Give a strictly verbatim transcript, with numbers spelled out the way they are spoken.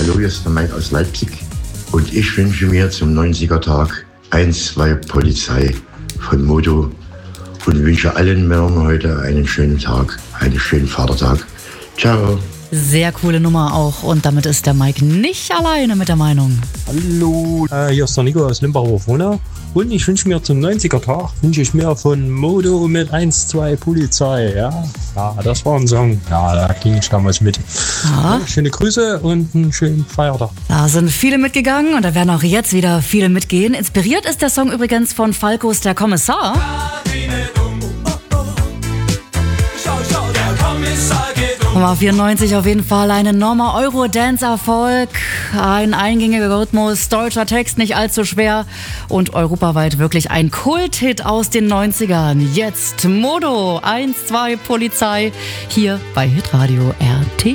Hallo, hier ist der Mike aus Leipzig und ich wünsche mir zum neunziger-Tag eins zwei Polizei von Modo und wünsche allen Männern heute einen schönen Tag, einen schönen Vatertag. Ciao. Sehr coole Nummer auch. Und damit ist der Mike nicht alleine mit der Meinung. Hallo, äh, hier ist der Nico aus Limbach-Oberfrohna. Und ich wünsche mir zum neunziger-Tag, wünsche ich mir von Modo mit eins zwei Polizei. Ja, ja, das war ein Song. Ja, da ging ich damals mit. Ja. Ja, schöne Grüße und einen schönen Feiertag. Da sind viele mitgegangen und da werden auch jetzt wieder viele mitgehen. Inspiriert ist der Song übrigens von Falkos Der Kommissar. Nummer vierundneunzig auf jeden Fall ein enormer Euro-Dance-Erfolg, ein eingängiger Rhythmus, deutscher Text nicht allzu schwer und europaweit wirklich ein Kulthit aus den neunzigern. Jetzt Modo, eins zwei Polizei, hier bei Hitradio R T.